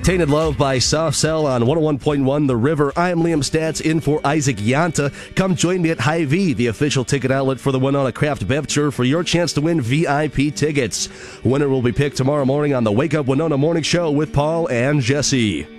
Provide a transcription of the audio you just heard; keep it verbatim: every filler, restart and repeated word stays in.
Tainted Love by Soft Cell on one oh one point one The River. I am Liam Stats in for Isaac Yanta. Come join me at Hy-Vee, the official ticket outlet for the Winona Craft Beverage, for your chance to win V I P tickets. Winner will be picked tomorrow morning on the Wake Up Winona Morning Show with Paul and Jesse.